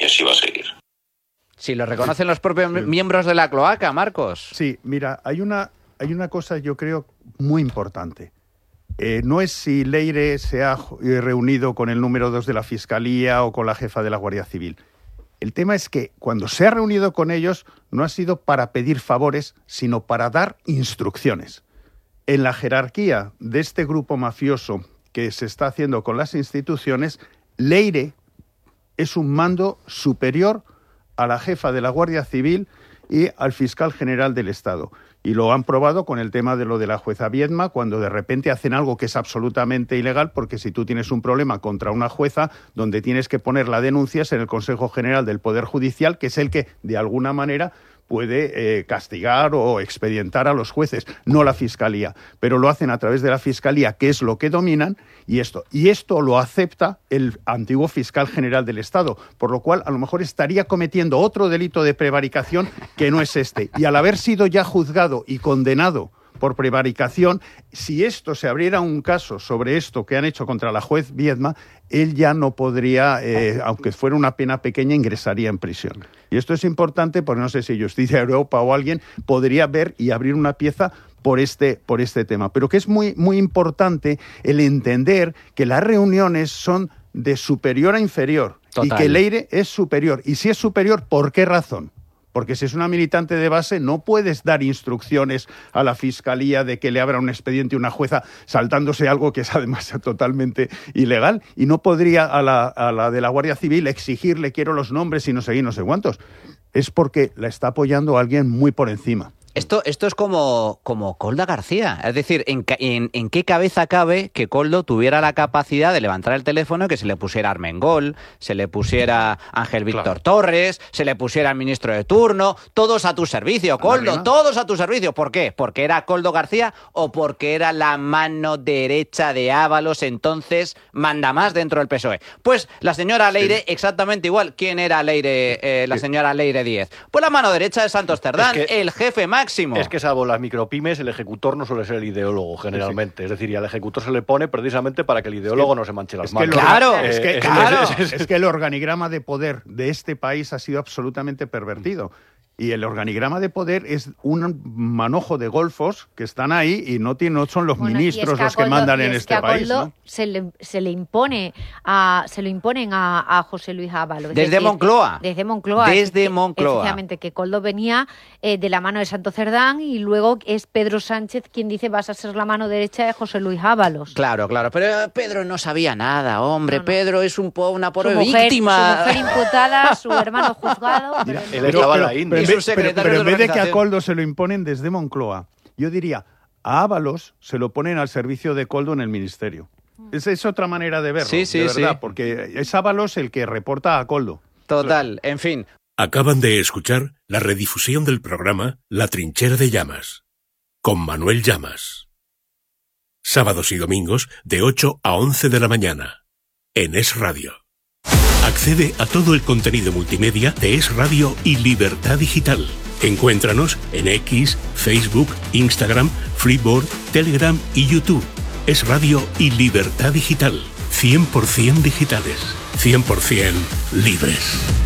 si va a seguir. Si lo reconocen los propios miembros de la cloaca, Marcos. Sí, mira, hay una cosa yo creo muy importante. No es si Leire se ha reunido con el número 2 de la Fiscalía o con la jefa de la Guardia Civil. El tema es que cuando se ha reunido con ellos no ha sido para pedir favores, sino para dar instrucciones. En la jerarquía de este grupo mafioso que se está haciendo con las instituciones, Leire es un mando superior a la jefa de la Guardia Civil y al fiscal general del Estado. Y lo han probado con el tema de lo de la jueza Viedma, cuando de repente hacen algo que es absolutamente ilegal, porque si tú tienes un problema contra una jueza, donde tienes que poner la denuncia es en el Consejo General del Poder Judicial, que es el que, de alguna manera, puede castigar o expedientar a los jueces, no la Fiscalía. Pero lo hacen a través de la Fiscalía, que es lo que dominan, y esto lo acepta el antiguo fiscal general del Estado, por lo cual a lo mejor estaría cometiendo otro delito de prevaricación que no es este. Y al haber sido ya juzgado y condenado por prevaricación, si esto se abriera un caso sobre esto que han hecho contra la juez Viedma, él ya no podría, aunque fuera una pena pequeña, ingresaría en prisión. Y esto es importante porque no sé si Justicia Europa o alguien podría ver y abrir una pieza por este tema. Pero que es muy, muy importante el entender que las reuniones son de superior a inferior. Total. Y que Leire es superior. Y si es superior, ¿por qué razón? Porque si es una militante de base no puedes dar instrucciones a la Fiscalía de que le abra un expediente a una jueza saltándose algo que es además totalmente ilegal, y no podría a la de la Guardia Civil exigirle quiero los nombres y no sé qué, no sé cuántos. Es porque la está apoyando alguien muy por encima. Esto es como Koldo García. Es decir, ¿en qué cabeza cabe que Koldo tuviera la capacidad de levantar el teléfono y que se le pusiera Armengol, se le pusiera Ángel Víctor Torres, se le pusiera el ministro de turno, todos a tu servicio, Koldo, todos a tu servicio? ¿Por qué? ¿Porque era Koldo García o porque era la mano derecha de Ábalos, entonces manda más dentro del PSOE? Pues la señora Leire, exactamente igual. ¿Quién era Leire, la señora Leire Díez? Pues la mano derecha de Santos Cerdán, el jefe máximo. Es que salvo las micropymes, el ejecutor no suele ser el ideólogo generalmente. Sí. Es decir, y al ejecutor se le pone precisamente para que el ideólogo no se manche las manos. Es que el organigrama de poder de este país ha sido absolutamente pervertido. Y el organigrama de poder es un manojo de golfos que están ahí y no son los ministros los que mandan en este país, ¿no? Se le imponen a José Luis Ábalos. Desde Moncloa. Desde Moncloa. Efectivamente, que Koldo venía de la mano de Santos Cerdán y luego es Pedro Sánchez quien dice vas a ser la mano derecha de José Luis Ábalos. Claro, pero Pedro no sabía nada, hombre. No. Pedro es una pobre víctima. Su mujer imputada, su hermano juzgado. Mira, él estaba en la India. Pero en vez de que a Koldo se lo imponen desde Moncloa, yo diría, a Ábalos se lo ponen al servicio de Koldo en el ministerio. Esa es otra manera de verlo, de verdad, porque es Ábalos el que reporta a Koldo. Total, en fin. Acaban de escuchar la redifusión del programa La Trinchera de Llamas, con Manuel Llamas. Sábados y domingos de 8 a 11 de la mañana, en Es Radio. Accede a todo el contenido multimedia de Es Radio y Libertad Digital. Encuéntranos en X, Facebook, Instagram, Freeboard, Telegram y YouTube. Es Radio y Libertad Digital. 100% digitales. 100% libres.